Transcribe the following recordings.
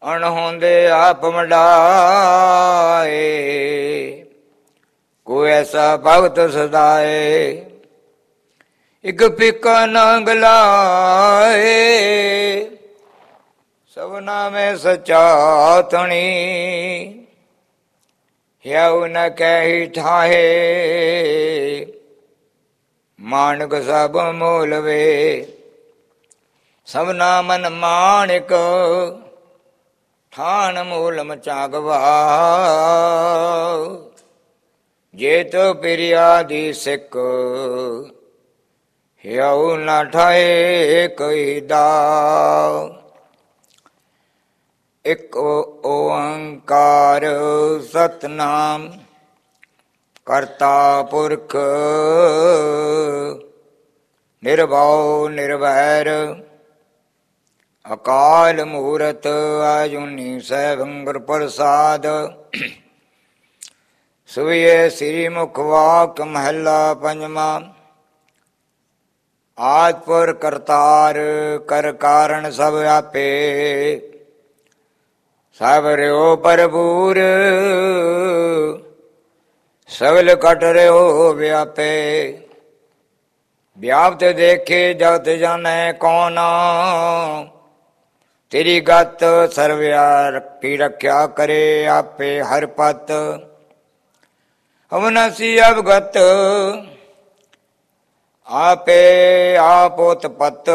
ਅਣਹੋਂਦੇ ਆਪ ਮਡਾਏ, ਕੋਈ ਐਸਾ ਭਗਤ ਸਦਾਏ। ਇਕ ਫਿੱਕਾ ਨਾ ਗਲਾਏ, ਸਭਨਾ ਮੈਂ ਸਚਾ ਧਣੀ। ਹਿਉ ਨ ਕਹਿ ਠਾਹੇ, ਮਾਨਕ ਸਭ ਮੋਲ ਵੇ। ਸਭਨਾ ਮਨ ਮਾਣਿਕ, ਠਾਣ ਮੂਲ ਮਚਾਗਵਾ। ਜੇ ਤੋ ਪਿਰਿਆ ਦੀ ਸਿੱਖ, ਹਿਉ ਨ ਠਾਏ ਕੋਈ ਦਾ। ਇਕ ਓੰਕਾਰ ਸਤਿਨਾਮ ਕਰਤਾ ਪੁਰਖ, ਨਿਰਭਉ ਨਿਰਵੈਰ, ਅਕਾਲ ਮੂਰਤ ਆਜੂਨੀ ਸੈਭੰ ਗੁਰ ਪ੍ਰਸਾਦ। ਸੂਏ ਸ੍ਰੀ ਮੁਖ ਵਾਕ ਮਹੱਲਾ ਪੰਜਵਾਂ। ਆਦਿ ਕਰਤਾਰ ਕਰ ਕਾਰਣ ਸਭ ਆਪੇ, ਸਭ ਰਿਓ ਭਰਪੂਰ, ਸਗਲ ਘਟ ਰਿਓ ਵਿਆਪੇ। ਵਿਆਪਤ ਦੇਖੇ ਜਗਤ ਜਾਣੈ ਕੌਣ, ਤੇਰੀ ਗਤ ਸਰਵਿਆ ਕੀ ਰੱਖਿਆ ਕਰੇ ਆਪੇ ਹਰ ਪਤ। ਅਵਨਾਸੀ ਅਵਗਤ ਆਪੇ ਆਪ ਉਤਪਤ,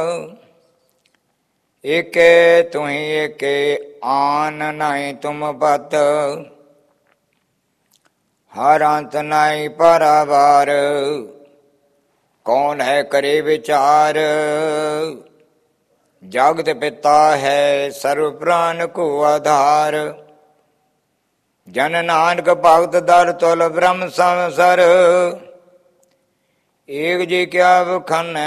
ਏਕੇ ਤੁਹੀ ਏਕੇ ਆਨ ਨਾਹੀ ਤੁਮ ਪਤ। ਹਰ ਅੰਤ ਨਾਹੀ ਪਰਾਵਾਰ, ਕੌਣ ਹੈ ਕਰੇ ਵਿਚਾਰ। ਜਗਤ ਪਿਤਾ ਹੈ ਸਰਵ ਪ੍ਰਾਨ ਕੋ ਆਧਾਰ, ਜਨ ਨਾਨਕ ਭਗਤ ਦਰ ਤੁਲ ਬ੍ਰਹਮ ਸੰਸਰ। ਏਕ ਜੀ ਕਿਆ ਵਖਾਨੈ,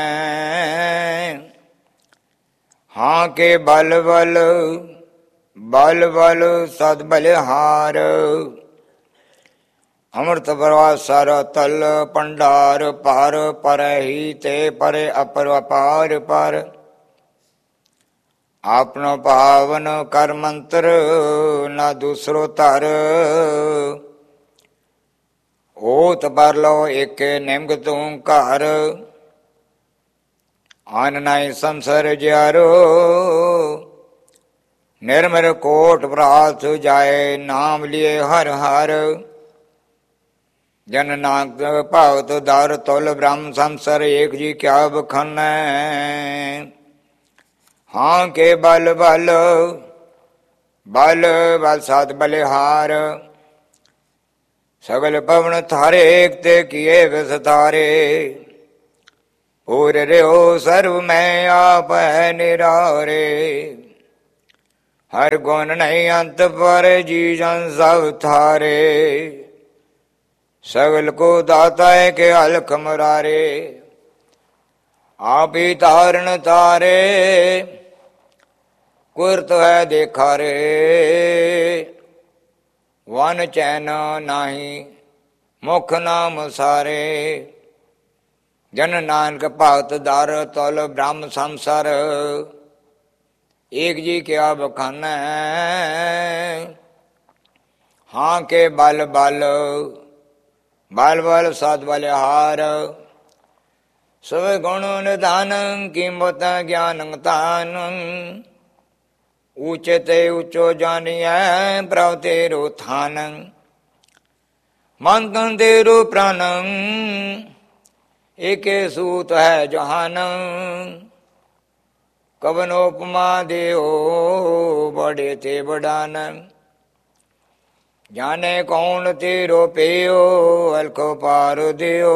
ਹਾਂ ਕੇ ਬਲ ਬਲ, ਬਲ ਬਲ ਸਦ ਬਲਿਹਾਰ। ਅੰਮ੍ਰਿਤ ਪ੍ਰਵਾਸਰ ਤਲ ਭੰਡਾਰ, ਪਰ ਪਰਹੀ ਤੇ ਪਰੇ ਅਪਰ ਅਪਾਰ ਪਰ। ਆਪਨੋ ਭਾਵਨ ਕਰ ਮੰਤਰ, ਨਾ ਦੂਸਰੋ ਧਰ। ਓਤ ਪਰ ਲੋ ਏਕੇ ਨਿਮਗ ਤੂੰ ਘਰ, ਆਨ ਨਾਹੀ ਸੰਸਰ ਜਿਆਰੋ। ਨਿਰਮਲ ਕੋਟ ਪ੍ਰਾਤ ਜਾਏ, ਨਾਮ ਲਿਏ ਹਰ ਹਰ। ਜਨ ਨਾਨਕ ਭਗਤ ਦਰ ਤੁਲ ਬ੍ਰਹਮ ਸੰਸਰ, ਏਕ ਜੀ ਕਿਆ ਬਖਾਨੈ। ਹਾਂ ਕੇ ਬਲ ਬਲ, ਬਲ ਬਲ ਸਤ ਬਲਿਹਾਰ। ਸਗਲ ਪਵਨ ਥਾਰੇ, ਏਕ ਤੇ ਕੀਏ ਵਿਸਤਾਰੇ। ਪੂਰ ਰਿਓ ਸਰਵ ਮੈਂ ਆਪ ਹੈ ਨਿਰਾਰੇ। ਹਰ ਗੁਣ ਨਹੀਂ ਅੰਤ ਪਰ, ਜੀ ਜਨ ਸਭ ਥਾਰੇ। ਸਗਲ ਕੋ ਦਾਤਾ ਹੈ ਕੇ ਹਲਕ ਮੁਰਾਰੇ। ਆਪ ਹੀ ਤਾਰਨ ਤਾਰੇ, ਕੁਰਤ ਹੈ ਦੇਖਾਰੇ। ਵਨ ਚੈਨ ਨਾਹੀ, ਮੁਖ ਨਾਮ ਸਾਰੇ। ਜਨ ਨਾਨਕ ਭਗਤ ਦਰ ਤੁਲ ਬ੍ਰਹਮ ਸੰਸਰ, ਏਕ ਜੀ ਕਿਆ ਬਖਾਨੈ। ਹਾਂ ਕੇ ਬਲ ਬਲ, ਬਲ ਬਲ ਸਦ ਬਲਿਹਾਰ। ਸਭ ਗੁਣ ਨਿਧਾਨ, ਕੀਮਤ ਗਿਆਨ ਤਾਨ। ਊਚੇ ਤੇ ਊਚੋ ਜਾਣੀਐ, ਪ੍ਰਭ ਤੇਰੋ ਥਾਨ। ਮਨ ਤਨ ਤੇਰੋ ਪ੍ਰਾਨ, ਏਕੇ ਸੂਤ ਹੈ ਜਹਾਨ। ਕਵਨ ਉਪਮਾ ਦਿਓ, ਬੜੇ ਤੇ ਬੜਾਨ। ਜਾਣੇ ਕੌਣ ਤੇਰੋ ਪਿਓ, ਅਲਖੋ ਪਾਰ ਦਿਓ।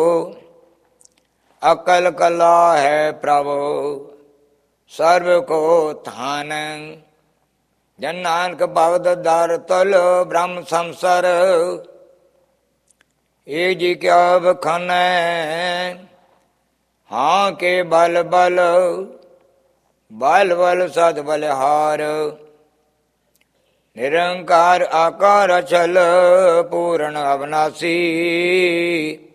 ਅਕਲ ਕਲਾ ਹੈ ਪ੍ਰਭ, ਸਰਬ ਕੋ ਥਾਨ। ਜਨ ਨਾਨਕ ਭਗਤ ਦਰ ਤੁਲ ਬ੍ਰਹਮ ਸੰਸਰ, ਏਕ ਜੀ ਕਿਆ ਬਖਾਨੈ। ਹਾਂ ਕੇ ਬਲ ਬਲ, ਬਲ ਬਲ ਸਦ ਬਲਿਹਾਰ। ਨਿਰੰਕਾਰ ਆਕਾਰ ਅਚਲ, ਪੂਰਨ ਅਵਨਾਸੀ।